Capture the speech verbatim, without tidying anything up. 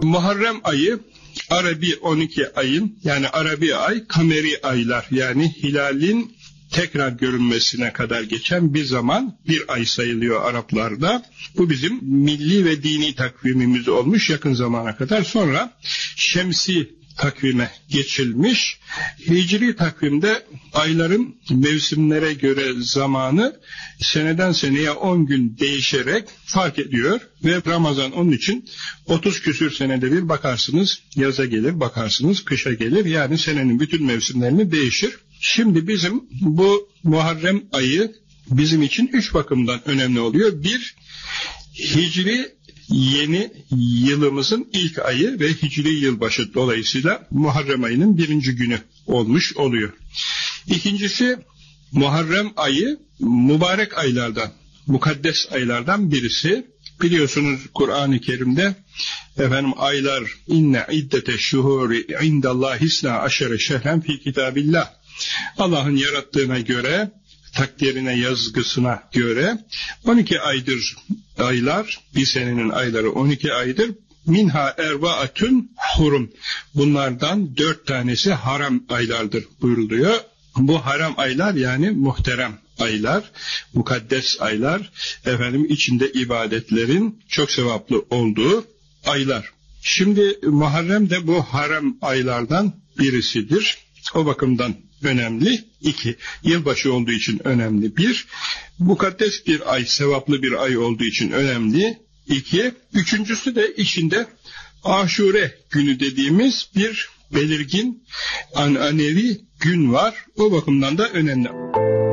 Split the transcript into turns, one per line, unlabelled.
Muharrem ayı Arabi on iki ayın, yani Arabi ay kameri aylar, yani hilalin tekrar görünmesine kadar geçen bir zaman, bir ay sayılıyor Araplarda. Bu bizim milli ve dini takvimimiz olmuş yakın zamana kadar. Sonra şemsi takvime geçilmiş. Hicri takvimde ayların mevsimlere göre zamanı seneden seneye on gün değişerek fark ediyor ve Ramazan onun için otuz küsür senede bir bakarsınız yaza gelir, bakarsınız kışa gelir, yani senenin bütün mevsimlerini değişir. Şimdi bizim bu Muharrem ayı bizim için üç bakımdan önemli oluyor. Bir, Hicri yeni yılımızın ilk ayı ve Hicri yılbaşı, dolayısıyla Muharrem ayının birinci günü olmuş oluyor. İkincisi, Muharrem ayı mübarek aylardan, mukaddes aylardan birisi. Biliyorsunuz Kur'an-ı Kerim'de efendim aylar inne iddete şuhuri indallahi isna aşere şehren fi kitabillah. Allah'ın yarattığına göre, takdirine, yazgısına göre on iki aydır aylar, bir senenin ayları on iki aydır. Minha erbaatun hurum. Bunlardan dört tanesi haram aylardır buyuruluyor. Bu haram aylar yani muhterem aylar, mukaddes aylar, efendim içinde ibadetlerin çok sevaplı olduğu aylar. Şimdi Muharrem de bu haram aylardan birisidir. O bakımdan önemli. İki, yılbaşı olduğu için önemli. Bir, mukaddes bir ay, sevaplı bir ay olduğu için önemli. İki, üçüncüsü de içinde Aşure günü dediğimiz bir belirgin ananevi gün var. O bakımdan da önemli.